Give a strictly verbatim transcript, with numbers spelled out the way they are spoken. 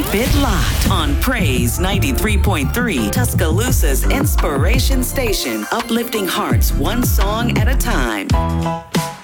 Keep it locked on Praise ninety-three point three, Tuscaloosa's inspiration station, uplifting hearts one song at a time.